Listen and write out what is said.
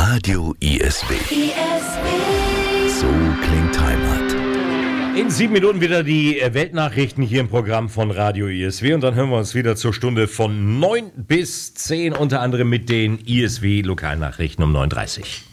Radio ISW. So klingt Heimat. In 7 Minuten wieder die Weltnachrichten hier im Programm von Radio ISW und dann hören wir uns wieder zur Stunde von 9 bis 10, unter anderem mit den ISW Lokalnachrichten um 9:30 Uhr.